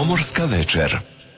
Pomorska večer.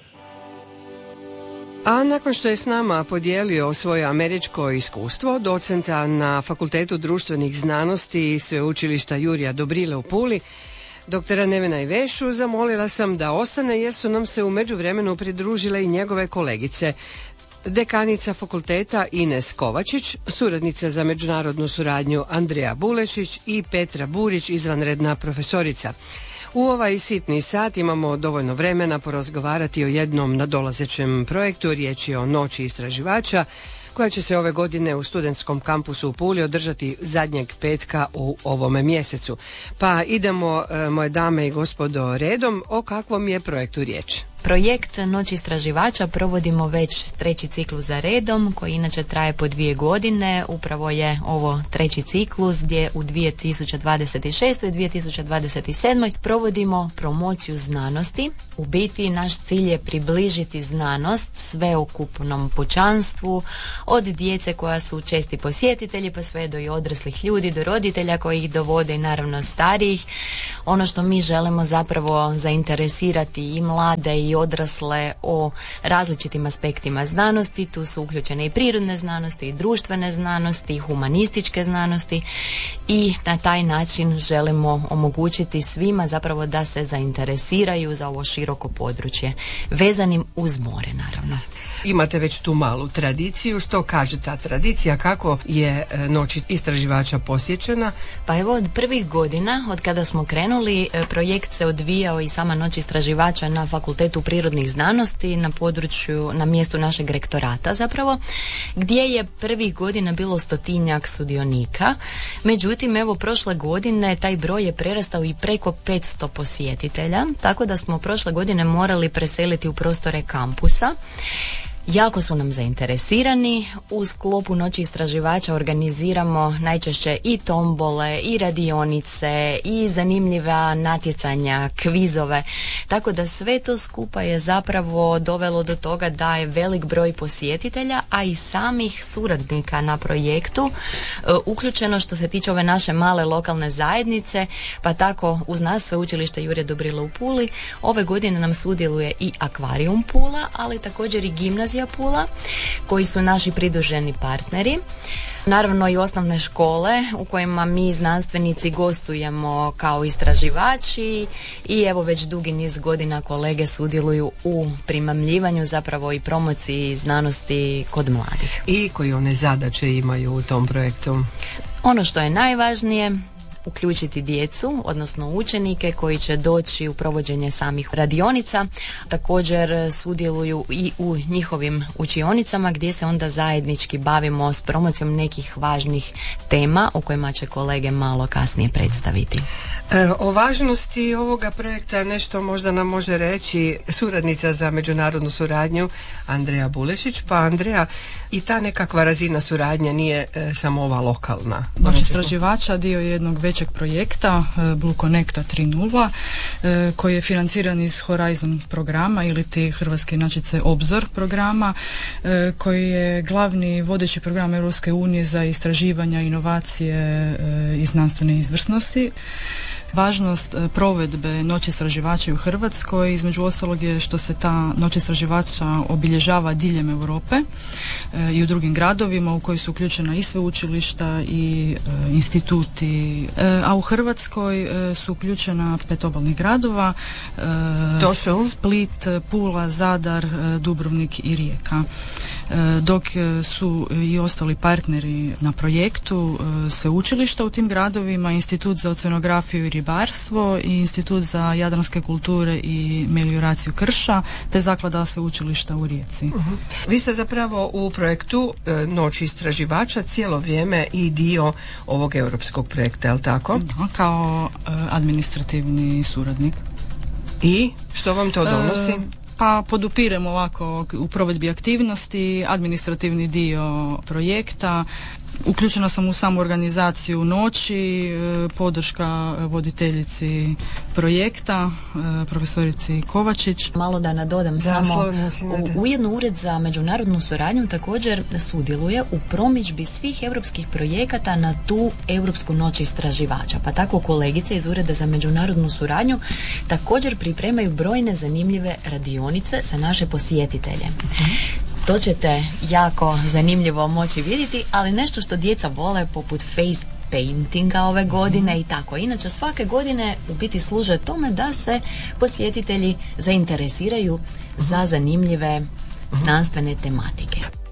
A nakon što je s nama podijelio svoje američko iskustvo, docenta na Fakultetu društvenih znanosti i Sveučilišta Jurija Dobrile u Puli, doktora Nevena Ivešu, zamolila sam da ostane jer su nam se u međuvremenu pridružile i njegove kolegice. Dekanica fakulteta Ines Kovačić, suradnica za međunarodnu suradnju Andreja Bulešić i Petra Burić, izvanredna profesorica. U ovaj sitni sat imamo dovoljno vremena porazgovarati o jednom nadolazećem projektu. Riječ je o Noći istraživača, koja će se ove godine u studentskom kampusu u Puli održati zadnjeg petka u ovome mjesecu. Pa idemo, moje dame i gospodo, redom. O kakvom je projektu riječ? Projekt Noć istraživača provodimo već treći ciklus za redom, koji inače traje po 2 godine. Upravo je ovo treći ciklus gdje u 2026. i 2027. provodimo promociju znanosti. U biti naš cilj je približiti znanost sveukupnom pučanstvu, od djece koja su česti posjetitelji pa sve do i odraslih ljudi, do roditelja koji ih dovode i naravno starijih. Ono što mi želimo zapravo zainteresirati i mlade i odrasle o različitim aspektima znanosti. Tu su uključene i prirodne znanosti, i društvene znanosti, i humanističke znanosti, i na taj način želimo omogućiti svima zapravo da se zainteresiraju za ovo široko područje, vezanim uz more naravno. Imate već tu malu tradiciju. Što kaže ta tradicija? Kako je Noć istraživača posjećena? Pa evo, od prvih godina, od kada smo krenuli, projekt se odvijao i sama Noć istraživača na Fakultetu prirodnih znanosti, na području, na mjestu našeg rektorata zapravo, gdje je prvih godina bilo 100-tinjak sudionika. Međutim, evo, prošle godine taj broj je prerastao i preko 500 posjetitelja, tako da smo prošle godine morali preseliti u prostore kampusa. Jako su nam zainteresirani. U sklopu Noći istraživača organiziramo najčešće i tombole, i radionice, i zanimljiva natjecanja, kvizove. Tako da sve to skupa je zapravo dovelo do toga da je velik broj posjetitelja, a i samih suradnika na projektu uključeno što se tiče ove naše male lokalne zajednice, pa tako uz nas Sveučilište Jurija Dobrile u Puli ove godine nam sudjeluje i Akvarijum Pula, ali također i Gimnazija Pula, koji su naši pridruženi partneri. Naravno i osnovne škole u kojima mi znanstvenici gostujemo kao istraživači i evo već dugi niz godina kolege sudjeluju u primamljivanju zapravo i promociji znanosti kod mladih. I koje one zadaće imaju u tom projektu? Ono što je najvažnije, uključiti djecu, odnosno učenike koji će doći u provođenje samih radionica. Također sudjeluju i u njihovim učionicama gdje se onda zajednički bavimo s promocijom nekih važnih tema o kojima će kolege malo kasnije predstaviti. O važnosti ovoga projekta nešto možda nam može reći suradnica za međunarodnu suradnju Andreja Bulešić. Pa Andreja, i ta nekakva razina suradnje nije samo ova lokalna. Noć istraživača dio je jednog većeg projekta Blue Connecta 3.0 koji je financiran iz Horizon programa ili ti hrvatske inačice Obzor programa, koji je glavni vodeći program Europske unije za istraživanja, inovacije i znanstvene izvrsnosti. Važnost provedbe Noći istraživača u Hrvatskoj između ostalog je što se ta Noć istraživača obilježava diljem Europe i u drugim gradovima u koji su uključena i sveučilišta i instituti, a u Hrvatskoj su uključena 5 obalnih gradova, to su Split, Pula, Zadar, Dubrovnik i Rijeka. Dok su i ostali partneri na projektu sveučilišta u tim gradovima, Institut za oceanografiju i ribarstvo i Institut za jadranske kulture i melioraciju krša, te Zaklada sveučilišta u Rijeci. Vi ste zapravo u projektu Noći istraživača cijelo vrijeme i dio ovog europskog projekta, je li tako? Da, kao administrativni suradnik. I što vam to donosi? Pa podupiremo ovako u provedbi aktivnosti, administrativni dio projekta, Uključena sam u samu organizaciju noći, podrška voditeljici projekta, profesorici Kovačić. Malo da nadodam samo, ujedno Ured za međunarodnu suradnju također sudjeluje u promidžbi svih europskih projekata na tu Europsku noć istraživača. Pa tako kolegice iz Ureda za međunarodnu suradnju također pripremaju brojne zanimljive radionice za naše posjetitelje. To ćete jako zanimljivo moći vidjeti, ali nešto što djeca vole poput face paintinga ove godine i tako. Inače svake godine u biti služe tome da se posjetitelji zainteresiraju za zanimljive znanstvene tematike.